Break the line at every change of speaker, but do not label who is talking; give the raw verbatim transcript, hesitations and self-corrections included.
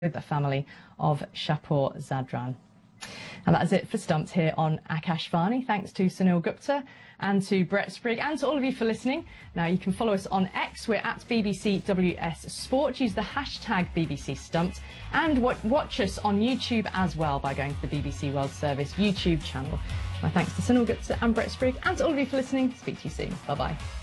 with the family of Shapur Zadran. And that is it for Stumped here on Akashvani. Thanks to Sunil Gupta and to Brett Sprigg and to all of you for listening. Now you can follow us on X. We're at B B C W S Sport. Use the hashtag B B C Stumped and watch us on YouTube as well by going to the B B C World Service YouTube channel. My thanks to Sunil Gupta and Brett Sprigg and to all of you for listening. Speak to you soon. Bye bye.